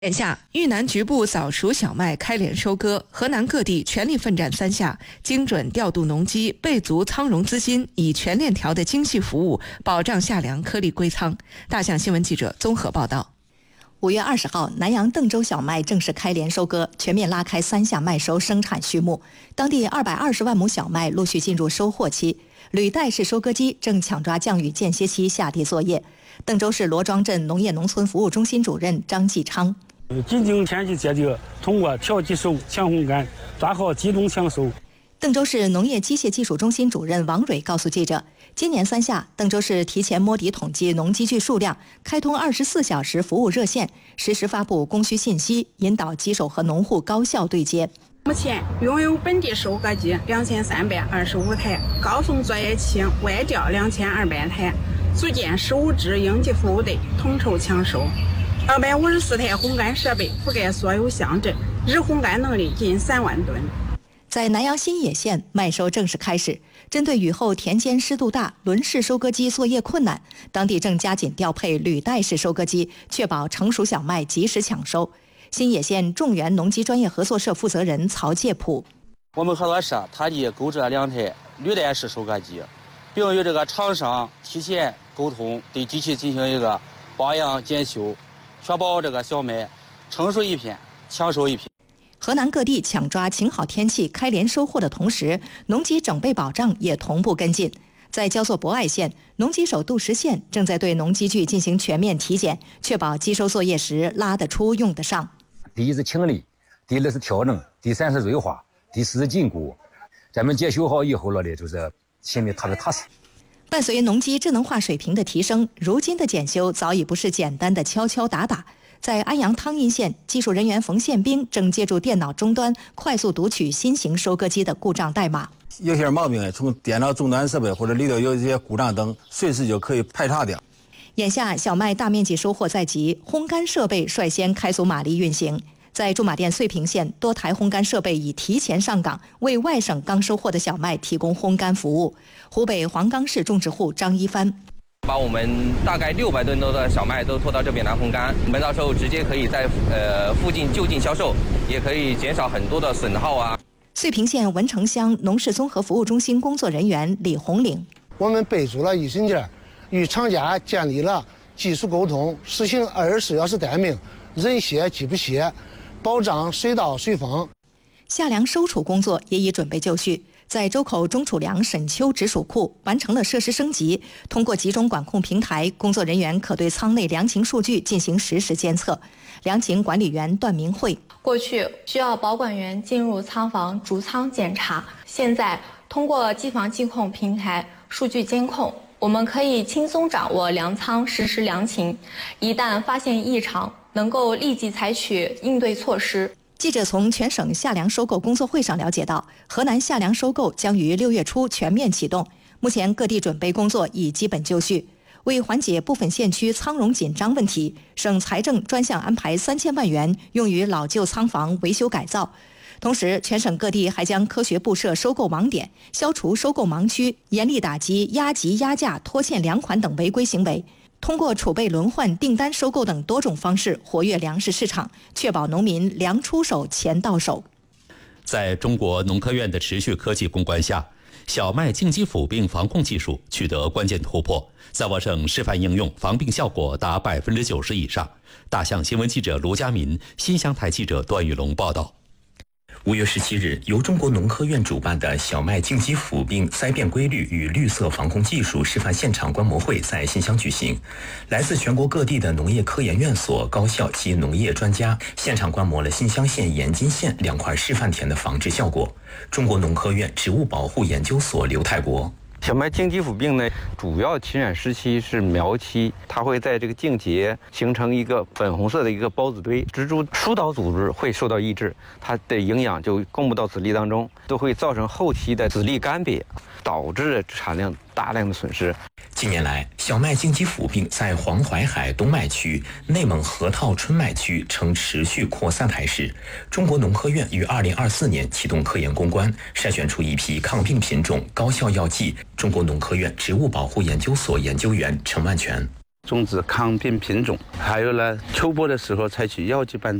眼下，豫南局部早熟小麦开镰收割，河南各地全力奋战3下，精准调度农机，备足仓容资金，以全链条的精细服务保障夏粮颗粒归仓。大象新闻记者综合报道。 5月20号，南阳邓州小麦正式开镰收割，全面拉开3下麦收生产序幕。当地220万亩小麦陆续进入收获期，履带式收割机正抢抓降雨间歇期下地作业。邓州市罗庄镇农业农村服务中心主任张继昌。 进行天气节律，通过调机收、抢烘干，抓好集中抢收。 邓州市农业机械技术中心主任王蕊告诉记者，今年3下，邓州市提前摸底统计农机具数量，开通24小时服务热线，实时发布供需信息，引导机手和农户高效对接。 目前拥有本地收割机2325台，高峰作业期外调2200台，组建15支应急服务队，统筹抢收。254台烘干设备覆盖所有乡镇，日烘干能力近3万吨。 在南阳新野县，麦收正式开始。针对雨后田间湿度大、轮式收割机作业困难，当地正加紧调配履带式收割机，确保成熟小麦及时抢收。新野县众源农机专业合作社负责人曹介普： 我们合作社特地购置了2台履带式收割机，并与这个厂商提前沟通，对机器进行一个保养检修，确保这个小麦成熟一片，抢收一片。 河南各地抢抓晴好天气开镰收获的同时，农机整备保障也同步跟进。在焦作博爱县，农机手杜实宪正在对农机具进行全面体检，确保机收作业时拉得出、用得上。 第一是清理，第二是调整，第三是锐化，第四是紧固。咱们检修好以后了的，就是心里特别踏实。 伴随农机智能化水平的提升，如今的检修早已不是简单的敲敲打打。在安阳汤阴县，技术人员冯宪兵正借助电脑终端快速读取新型收割机的故障代码。 有些毛病从电脑终端设备或者里头有一些故障灯，随时就可以排查掉。 眼下小麦大面积收获在即，烘干设备率先开足马力运行。在驻马店遂平县，多台烘干设备已提前上岗，为外省刚收获的小麦提供烘干服务。湖北黄冈市种植户张一帆： 把我们大概600吨多的小麦都拖到这边来烘干，我们到时候直接可以在附近就近销售，也可以减少很多的损耗啊。 遂平县文城乡农事综合服务中心工作人员李红岭： 我们备注了预审件，与厂家建立了技术沟通，实行24小时待命，人歇机不歇，保障水到水丰。 夏粮收储工作也已准备就绪。在周口中储粮沈丘直属库完成了设施升级，通过集中管控平台，工作人员可对仓内粮情数据进行实时监测。粮情管理员段明慧： 过去需要保管员进入仓房逐仓检查，现在通过机房疾控平台数据监控，我们可以轻松掌握粮仓实时粮情，一旦发现异常，能够立即采取应对措施。 记者从全省夏粮收购工作会上了解到，河南夏粮收购将于6月初全面启动，目前各地准备工作已基本就绪。为缓解部分县区仓容紧张问题，省财政专项安排3000万元用于老旧仓房维修改造。同时，全省各地还将科学布设收购网点，消除收购盲区，严厉打击压级压价、拖欠粮款等违规行为。通过储备轮换、订单收购等多种方式活跃粮食市场，确保农民粮出手、钱到手。 在中国农科院的持续科技攻关下，小麦茎基腐病防控技术取得关键突破，在我省示范应用，防病效果达90%以上。大象新闻记者卢佳民、新乡台记者段玉龙报道。 5月17日，由中国农科院主办的小麦茎基腐病栽变规律与绿色防控技术示范现场观摩会在新乡举行。来自全国各地的农业科研院所、高校及农业专家现场观摩了新乡县盐津县2块示范田的防治效果。中国农科院植物保护研究所刘泰国： 小麦茎基腐病呢，主要侵染时期是苗期，它会在这个茎节形成一个粉红色的一个孢子堆，植株疏导组织会受到抑制，它的营养就供不到籽粒当中，都会造成后期的籽粒干瘪，导致产量大量的损失。 近年来，小麦茎基腐病在黄淮海东麦区、内蒙河套春麦区呈持续扩散态势。中国农科院于2024年启动科研攻关，筛选出一批抗病品种、高效药剂。中国农科院植物保护研究所研究员陈万全： 种植抗病品种，还有呢秋播的时候采取药剂伴